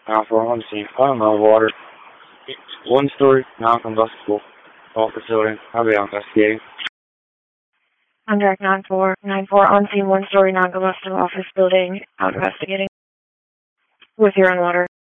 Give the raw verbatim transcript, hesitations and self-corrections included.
nine four on scene, bottom of water, one-story, non-combustible, all facility. I'll be investigating. Contract nine four nine four on scene, one-story, non-combustible office building, out investigating. With your own water.